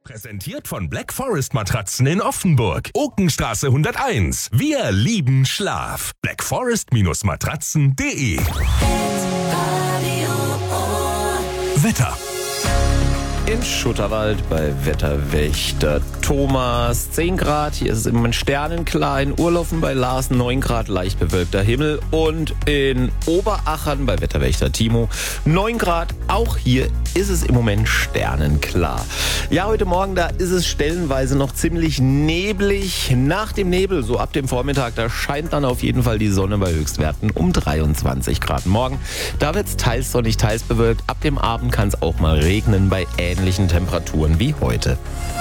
Präsentiert von Black Forest Matratzen in Offenburg. Okenstraße 101. Wir lieben Schlaf. blackforest-matratzen.de. Wetter. In Schutterwald bei Wetterwächter Thomas 10 Grad, hier ist es im Moment sternenklar. In Urlaufen bei Lars 9 Grad, leicht bewölkter Himmel. Und in Oberachern bei Wetterwächter Timo 9 Grad, auch hier ist es im Moment sternenklar. Ja, heute Morgen, da ist es stellenweise noch ziemlich neblig. Nach dem Nebel, so ab dem Vormittag, da scheint dann auf jeden Fall die Sonne bei Höchstwerten um 23 Grad. Morgen, da wird es teils sonnig, teils bewölkt. Ab dem Abend kann es auch mal regnen bei ähnlichen Temperaturen wie heute.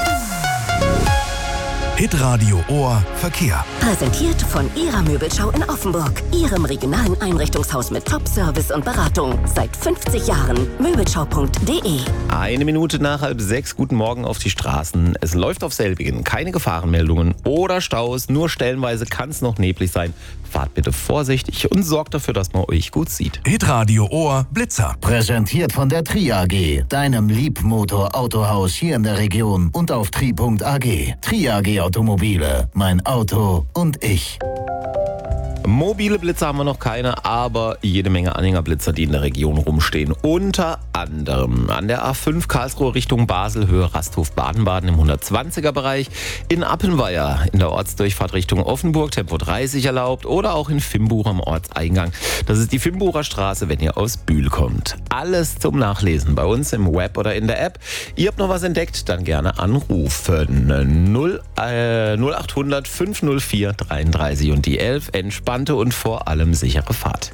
Hitradio Ohr Verkehr. Präsentiert von Ihrer Möbelschau in Offenburg. Ihrem regionalen Einrichtungshaus mit Top-Service und Beratung. Seit 50 Jahren. Möbelschau.de. 1 Minute nach 5:30. Guten Morgen auf die Straßen. Es läuft auf selbigen. Keine Gefahrenmeldungen oder Staus. Nur stellenweise kann es noch neblig sein. Fahrt bitte vorsichtig und sorgt dafür, dass man euch gut sieht. Hitradio Ohr Blitzer. Präsentiert von der Tri AG, deinem Liebmotor-Autohaus hier in der Region und auf tri.ag. Tri AG Automobile, mein Auto und ich. Mobile Blitzer haben wir noch keine, aber jede Menge Anhängerblitzer, die in der Region rumstehen. Unter anderem an der A5 Karlsruhe Richtung Basel, Höhe Rasthof Baden-Baden im 120er Bereich. In Appenweier in der Ortsdurchfahrt Richtung Offenburg, Tempo 30 erlaubt. Oder auch in Vimbuch am Ortseingang. Das ist die Vimbucher Straße, wenn ihr aus Bühl kommt. Alles zum Nachlesen bei uns im Web oder in der App. Ihr habt noch was entdeckt, dann gerne anrufen. 0800 504 33 und die 11. Entspannte und vor allem sichere Fahrt.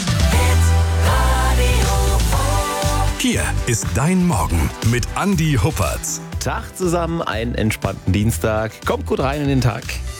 Hier ist dein Morgen mit Andi Huppertz. Tag zusammen, einen entspannten Dienstag. Kommt gut rein in den Tag.